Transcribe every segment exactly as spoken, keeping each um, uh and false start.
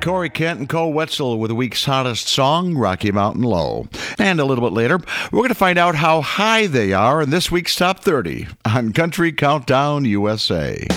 Corey Kent and Cole Wetzel with the week's hottest song, Rocky Mountain Low. And a little bit later, we're going to find out how high they are in this week's Top thirty on Country Countdown U S A.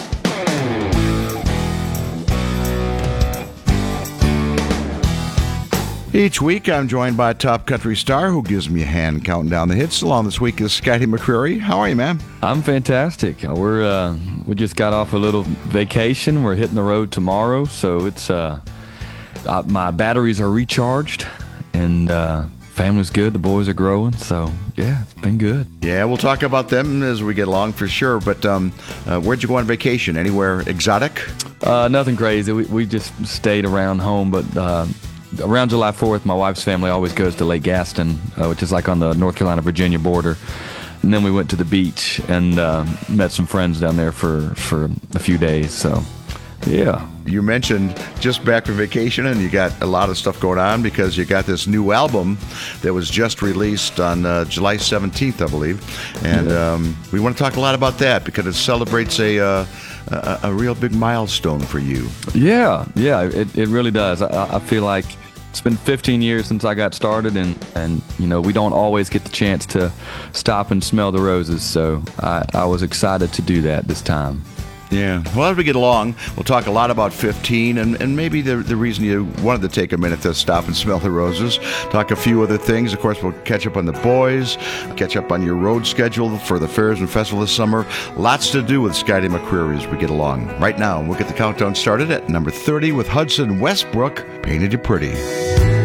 Each week, I'm joined by a top country star who gives me a hand counting down the hits. Along this week is Scotty McCreery. How are you, man? I'm fantastic. We're uh, we just got off a little vacation. We're hitting the road tomorrow, so it's uh, uh, my batteries are recharged, and uh, family's good. The boys are growing, so yeah, it's been good. Yeah, we'll talk about them as we get along for sure. But um, uh, where'd you go on vacation? Anywhere exotic? Uh, nothing crazy. We we just stayed around home, but. Uh, Around July fourth, my wife's family always goes to Lake Gaston, uh, which is like on the North Carolina-Virginia border. And then we went to the beach and uh, met some friends down there for, for a few days. So, yeah. You mentioned just back from vacation, and you got a lot of stuff going on because you got this new album that was just released on uh, July seventeenth, I believe. And yeah. um, we want to talk a lot about that because it celebrates a... Uh, A, a real big milestone for you. Yeah, yeah, it, it really does. I, I feel like it's been fifteen years since I got started, and, and you know, we don't always get the chance to stop and smell the roses, so I, I was excited to do that this time. Yeah. Well, as we get along, we'll talk a lot about fifteen and, and maybe the the reason you wanted to take a minute to stop and smell the roses. Talk a few other things. Of course, we'll catch up on the boys, catch up on your road schedule for the fairs and festival this summer. Lots to do with Scotty McCreery as we get along. Right now, we'll get the countdown started at number thirty with Hudson Westbrook, Painted You Pretty.